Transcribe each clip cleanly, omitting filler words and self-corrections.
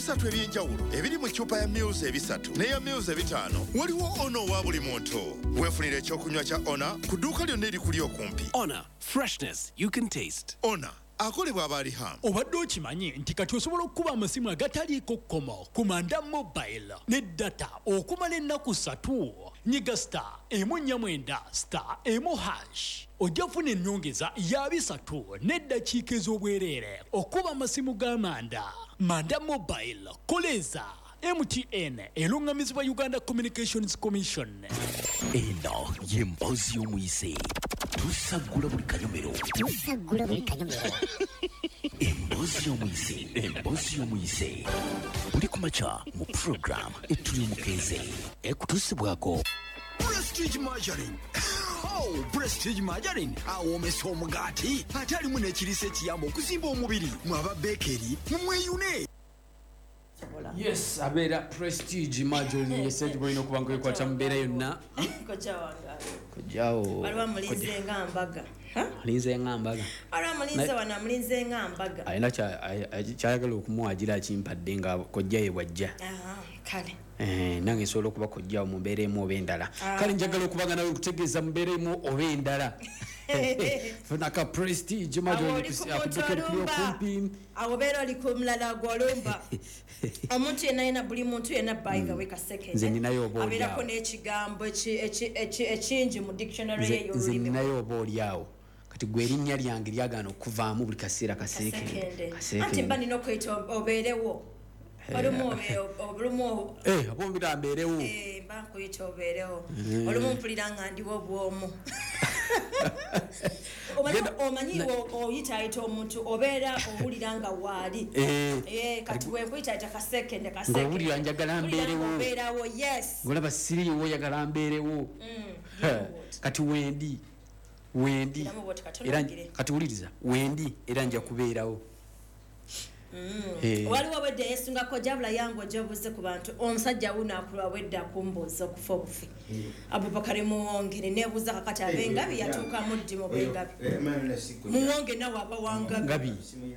ebisatu ebyenjawulo ebiri mu ccupa ya Mils ebisatu n'eya Mils ebitaano waliwo ono wa buli muntu. Weefunira ekyokunywa kya Ona ku dduuka lyonna erikuli okumpi. Ona, freshness you can taste. Ona akolebwa Abaliham. Obadde okimanyi nti kati osobola okukuba amasimu agataliiko kkomo ku Manda Mobile ne data okumala ennaku 3. Nyiga *149*1#. Ojja kufuna ennyongeza ya 3 n'eddakiika ez'obwereere okuba amasimu ga Manda. Manda Mobile koleza MTN elungamizibwa Uganda Communications Commission. Eno ye mpozi y'omuyise. Tusagula buli kanyomero. Embozi y'omuyise. Buli kumakya mu program etuli mukeze. Ekutusibwako Prestige Margarine. Oh, Prestige Margarine. Awomesa omugaati. Ate alimu n'ekiriisa ekiyamba okuzimba omubiri. Mwaba bakery mumweyune. Yes, abeera Prestige Margarine message boyino kubanga ekwata mbeera yonna. Kojawo. Waliwo mulinze ng'ambaga. Mulinze ng'ambaga. Waliwo mulinze wana mulinze ng'ambaga. Ayina kyayagala okumuwagira akimpadde nga kojjaye bwajja. Kale. Nange nsobola okuba kojjawo mu mbeera emu oba endala. Kale njagala okubaga nawe okutegeeza mu mbeera emu oba endala. Funaka Prestige Margarine akudukira kuli okumpi. Awo beera oli ku mulala gw'olumba. Omuntu yenna buli muntu yenna by the way ka second. Nze ninayo oba oli abeerako n'ekigambo ekingi mu dictionary y'olulimi. Nze ninayo oba oli awo. Kati gwe erinnya lyange lyagaana okuvaamu buli kaseera kaseekende. Anti mba nina okuyita obeerewo. Olumu abombira mbeerewo. Mba nkuyita obeerewo. Olumu mpulira nga ndiwo bwomu. Omanyi oyita omuntu obeera owulira nga waali. Kati wenkuyita kasekende. Ng'owulira njagala mbeerewo. Yes. Ng'olaba siriiwo oyagala mbeerewo. Kati wendi. Era kati wuliriza wendi era nja kubeerawo. Waliwo wedde yeesungako jabula yango gyobuze ku bantu omusajja wuno akulwa wedde akumbuuza okufa obufi. Abubakari Muwonge neebuuza kakati abengabi yatuuka muddi mu bwengabi. Muwonge nawe aba wangabi.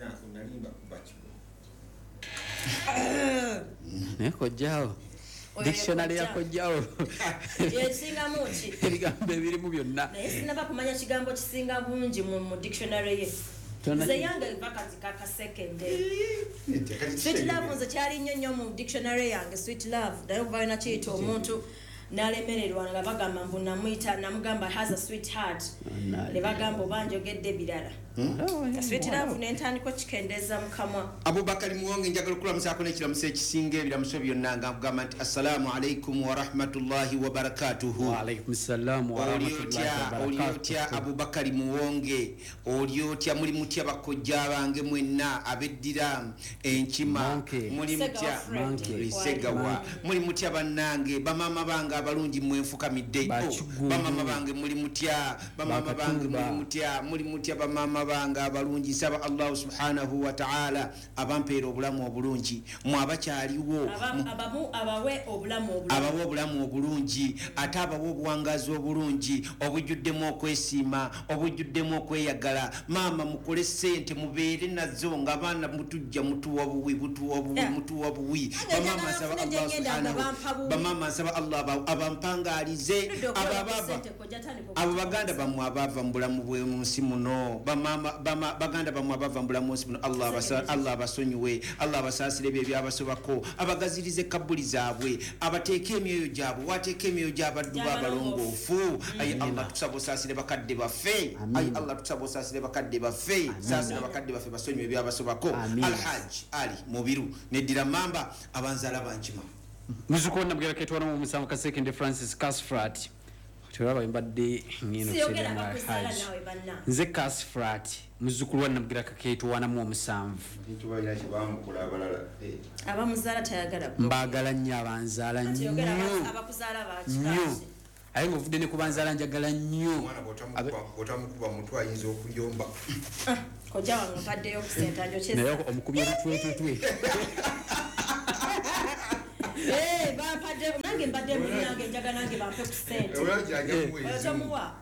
Kojjawo. Dictionary ya kojjawo. Yesingamu ki? Ebigambo ebirimu byonna. Naye sinaba kumanya kigambo kisinga bungi mu dictionary ye. Nze yange vakazi kaka second. Sweet love nze kyali nnyo mu dictionary yange sweet love. Naye okuva na kiyita omuntu n'alemererwa nga bagamba mbu namugamba has a sweet heart. Ne bagamba obanjogedde birala. Sweet love n'entandiko kikendeeza mu kamwa. Abubakari Muwonge njagala okulamusaako n'ekiramuso ekisinga ebiramuso byonna nga nkugamba nti assalamu alaikum wa rahmatullahi wa barakatuhu. Wa alaikum salam wa rahmatullahi wa barakatuhu. Oli otya Abubakari Muwonge? Oli otya muli mutya bakojja bange mwenna abeddira enkima? Muli mutya Lisegawa? Muli mutya bannange? Bamama bange abalungi mwenfukamidde. Bamama bange muli mutya? Bamama bange muli mutya? Muli mutya bamama bange abalungi? Saba Allah subhanahu wa ta'ala abampeera obulamu obulungi. Mwabakyaliwo abawe obulamu obulungi, ate abawe obuwangazi obulungi obujjuddemu okwesiima, obujjuddemu okweyagala. Maama mukole ssente mubeere nazo nga baana mutujja mutuwa buwi. Bamama nsaba Allah abampangaalize abo baganda bamwe abava mu bulamu bw'ensi muno. Baganda bamwe abava mu bulamu bw'ensi muno. Allah abasonyiwe, Allah abasaasire ebyo ebyabasobako, abagazirize kabbuli zaabwe, abateeke emyoyo gyabwe, wateeke emyoyo gy'abaddu b'abalongoofu. Ayi Allah tusaba osaasire bakadde baffe. Ayi Allah tusaba osaasire bakadde baffe. Saasira bakadde baffe basonyiwe ebyabasobako. Alhaji Ali Mubiru neddira Mamba abanzaala bankima. Muzuko nabwera ketwana mu musanvu ka second Francis Casfrat. Turaba imbadde ngino kudanga Haji. Nze Casfrat muzukulu wa nabwera kaketwana mu musanvu. Ntubayira kibamukula abalala. Abamuzaala tayagala. Mbagala nnyo abanzaala nnyo. Abakuzaala bakikazi. Aye ng'ovudde ne kubanzaala njagala nnyo. Omwana bw'otamukuba mutwe ayinza okuyomba. Kojja wange mpaddeyo okusenta njokyeza. Naye omukubye lutwetwe. Bampadde nange mbadde munange njagala nange bampe ku ssente. Otomuwa.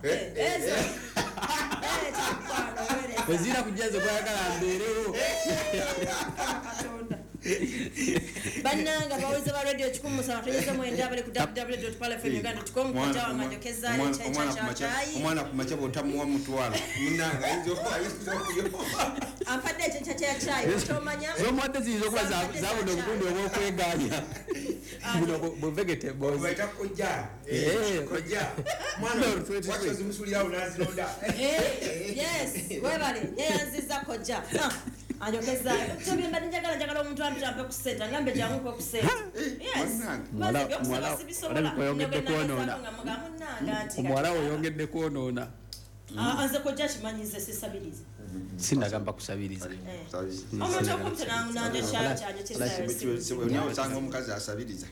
Wezira kujaza kwayagala mbeerewo. bannanga baweze ba radio kikumusaba tuyeze mwenda bali ku www.palafmuganda.com kujja wangajokeza omwana ku macha botamuwa mutwala munanga izo ampadde ekyenkya kya chai otomanya zomwadde zizo kuba zabuno obukundi obwokweganya bu vegetables baita kojja mwana wachozi musuli yao nazironda yes webale yeyanziza kojja ajokeza tubimba njagala omuntu amtampe ku seta ngambe jangu ko ku seta yes omwala oyongedde kwonoona anze kojja kimanyize sisabirize sinagamba kusabiriza omuntu okumta nange kyajo kyesayo osanga omukazi asabiriza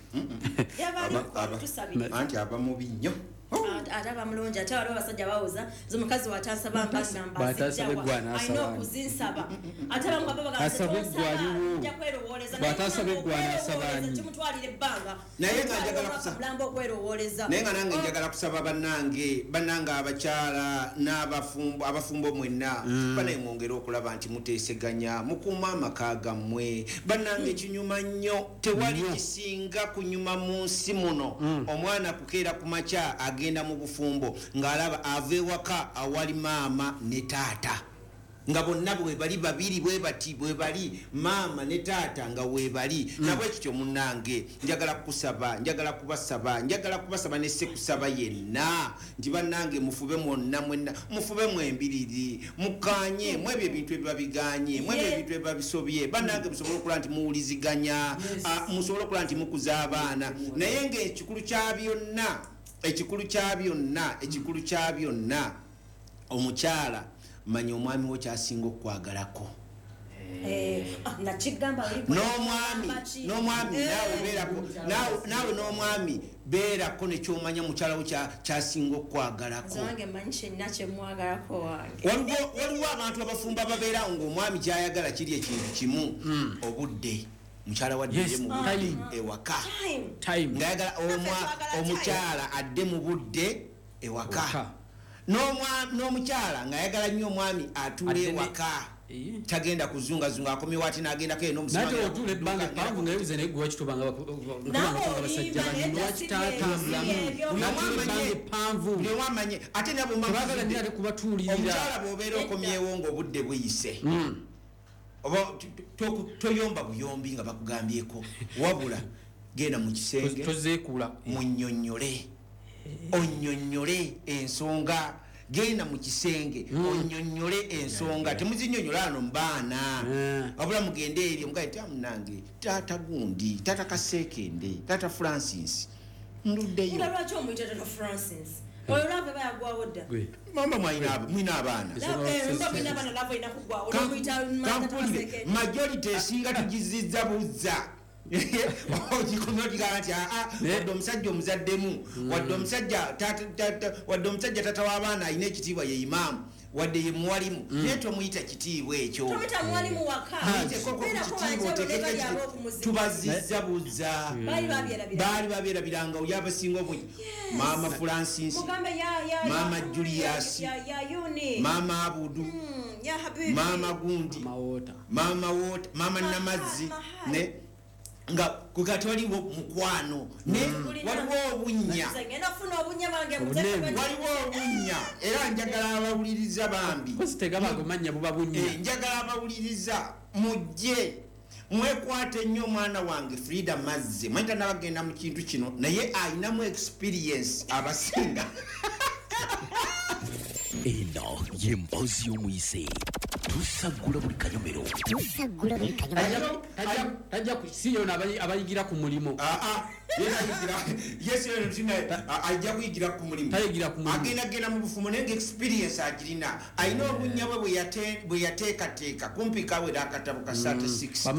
anti aba mubi nnyo ate abamulungi ate waliwo abasajja bawoza zomukazi watansaba mbambaalina okuzinsaba ate bamukimutwalira ebbanga naye nga nange njagala kusaba bannange abakyala abafumbo mwenna banayemwongera okulaba nti muteeseganya mukuuma amaka gammwe bannange kinyuma nnyo tewali kisinga kunyuma mu nsi muno omwana kukeera ku makya agenda mu bufumbo ng'alaba ava ewaka awali maama ne taata nga bonna bwebali babiri bwebali maama ne taata nga weebali nabwe ekityo munnange njagala kubasaba ne sekusaba yenna nti bannange mufube mwonna mwenna mufube mwembiriri mukanye mwebyo ebintu ebiba biganye mwebyo ebintu ebiba bisobye bannange musobole okukola nti muwuliziganya musobole okukola nti mukuza abaana naye ng'ekikulu kya byonna omukyala manya omwami wo kyasinga okwagalako naawe n'omwami beerako nekyomanya mukyala wo kyasinga okwagalako waliwo abantu abafumba babeerawo ngaomwami kyayagala kiri ekintu kimu obudde mukyala wadde mu budde ewaka ngayagala omukyala adde mu budde ewaka n'omukyala ngayagala nnyo omwami atuule ewaka tagenda kuzungazunga akomyewo ate n'agendako eno omusimaotula ebbanga epanvu nga yebuze naye gwe wakitubanga basajja banwamanye ate nabagala kubatuulirira omukyala bw'obeera okomyewo ng'obudde buyise toyomba buyombi nga bakugambyeko wabula genda mu kisenge onyonyole ensonga genda mu kisenge onyonyole ensonga temuzinyonyola ano mubaana wabula mugende eri omugaye munange taata gundi taata kasekende taata Francis nduddeyo mamba mwina abaana majority esinga tugizizza buzza ogikomyotigala nti wadde omusajja omuzaddemu wadde omusajja tata w'abaana alina ekitiibwa ye imaamu wadde ye muwalimu naye tomuyita kitiibwa ekyo tubazizza buzza baali babyerabiranga oli abasinga obungi maama Francis maama Julius maama Abudu maama Gundi maama Wota maama Namazzi ne nga kugati waliwo mukwano waliwo obunya era njagala abawuliriza bambi njagala abawuliriza mujje mwekwate nnyo omwana wange Frida Mazze mwenta nabagenda mu kintu kino naye ayinamu experience abasinga eno y'emboozi y'omuyise tusagula buli kanyomero tajja kusiyona abayigira ku mulimu ajja kuyigira ku mulimu agendagenda mu bufumo naye nga experience agirina ayina obunya bwe bwe yateekateeka kumpi kawera akatabo ka 36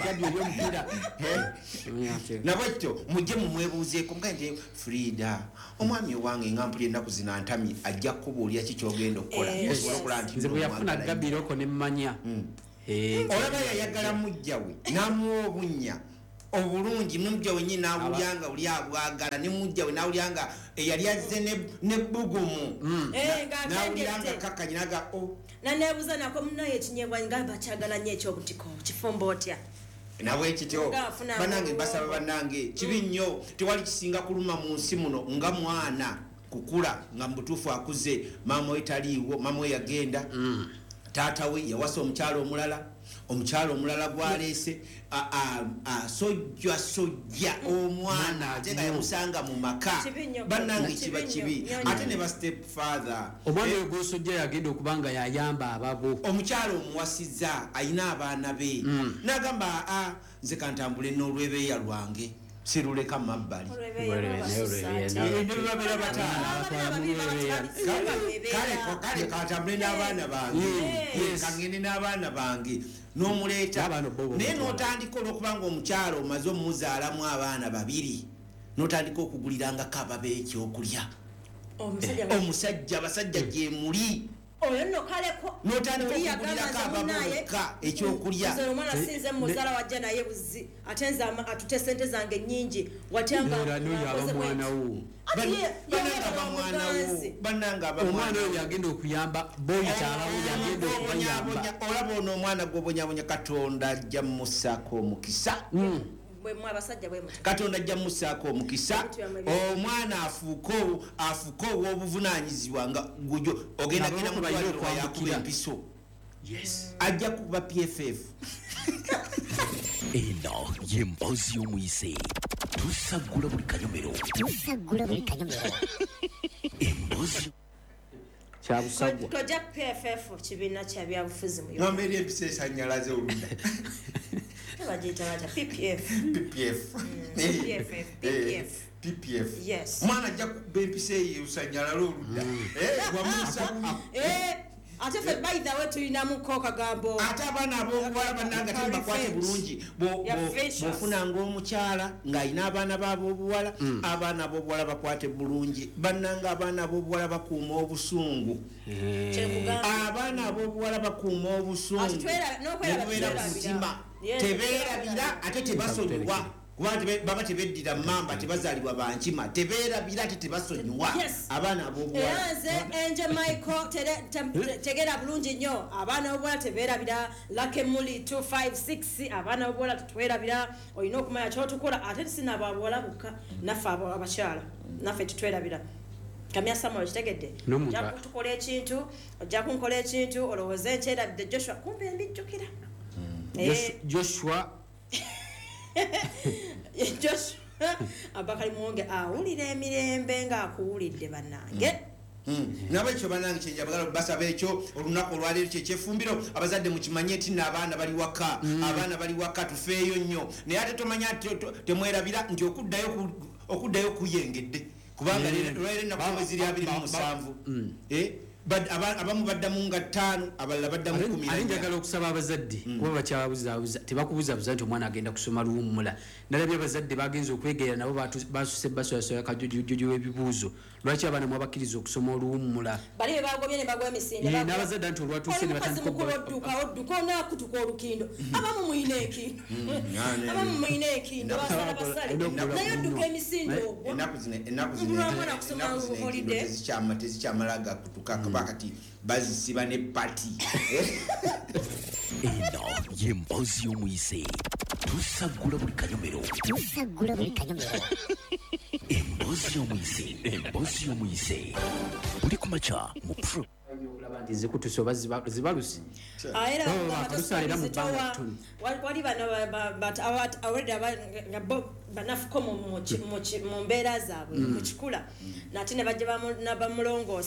nabwekityo mujje mumwebuuzeeko mugaye nti Frida omwami owange nga mpulira ennaku zino antamye ajja kukubuulira ki kyogenda okukola osobola okola nti nze bwe yafuna gabiroko nemmanya olaba yayagala mujja we n'amuwa obunya obulungi mujja wenyini n'awulyanga oli abwagala ne mujja we n'awulyanga eyali azze nebbugumu n'awulyanga kakkanyi naga naneebuuza nako munaye ekinyebwa nga bakyagala nnyo ekyobutiko kifumba otya nawe kityo banange basaba banange kibi nnyo tewali kisinga kuluma mu nsi muno nga mwana kukula nga mbutuufu akuze maama we taliiwo maama we yagenda taata we yawasa omukyalo omulala gwaleese sojja omwana ate nga yamusanga mu maka bannange kiba kibi ate ne ba step father omwana oyo gwosojja yagenda okubanga yayamba ababo omukyalo omuwasizza ayina abaana be n'agamba nze kantambule n'olwebeeya lwange siruleka mabbali kale katambule n'abaana bange kangende n'abaana bange n'omuleeta naye n'otandika olwokubanga omukyalo omaze omumuzaalamu abaana babiri n'otandika okugulirangako ababa ekyokulya omusajja abasajja gye muli oyo nno kaleko n'otandika okugulirako ababaka ekyokulya omwana sinze muzaala wajja naye buzi ate nze atute sente zange nnyingi omwana oyo yagenda okuyamba boyikyalawo yagenda okubayamba olaba ono omwana gw'obonyabonya katonda ajja mmussaako omukisa katonda ajja mmussaako omukisa omwana afuuke ow'obuvunanyizibwa nga gujo ogendagenda mutwaliro yakuba empiso ajja kuba pff eno y'emboozi y'omuyise tusagula buli kanyomero emboozi kyabusagwa tojja pff kibiina kya byabufuzi mu nomeri empisa esanyalaze olunda bagiyita batya ppf mwana ajja kuba empisa eyo osanyalala oludda ate ffe by the way tulinamuko kagambo ate abaana ab'obuwala bannanga tebakwate bulungi bw'ofunanga omukyala ng'alina abaana b'ab'obuwala abaana ab'obuwala bakwate bulungi bannanga abaana ab'obuwala bakuuma obusungu abaana ab'obuwala bakuuma obusungu nebubeera buzima tebeerabira ate tebasonyiwa kubanga baba tebeddira mamba tebazaalibwa bankima tebeerabira ate tebasonyiwa abaana ab'obuwala nze enje michael tegera bulungi nnyo abaana b'obuwala tebeerabira lake muli 256 abaana b'obuwala tetwerabira olina okumanya kyotukola ate tusinaba ababuwala bukka naffe abakyala naffe tutwerabira kamya samuel kitegedde ojja kutukola ekintu ojja kunkola ekintu olowooza enkyerabidde joshua kumbe mbijjukira joshua abakali muwonge awulira emirembe ng'akuwulidde bannange nabo ekyo bannange kyenjabagala basaba ekyo olunaku olwaleero kyekyefumbiro abazadde mukimanye nti abaana bali waka tufeeyo nnyo naye ate tomanya temwerabira nti okuddayo kuyengedde kubanga lwaleero ennaku ziri 27 abamu baddamu nga 5 abalala baddamu 10 ali njagala okusaba abazadde kuba bakyabuzaabuza tebakubuzabuza nti omwana agenda kusoma luwummula nalabye abazadde bagenza okwegeera nabo basuse basoyasoya kajujuju w'ebibuuzo lwaki abaana mwabakkiriza okusoma oluwummula bali bagobye ne bagwa emisinde n'abazadde nti olwatuuse ne batandika odduka onakutuka olukindo abamu muyina ekindo basala basale naye odduka emisinde ogwo ennaku zino tezikyamala kutuka bakati bazisiba ne pati eno y'emboozi y'omuyise tusagula buli kanyomero emboozi y'omuyise buli kumakya mu pro nti zikutusa oba zibalusi wali bano banafuko mu mbeera zaabwe mu kikula nate ne bajja bamulongoosa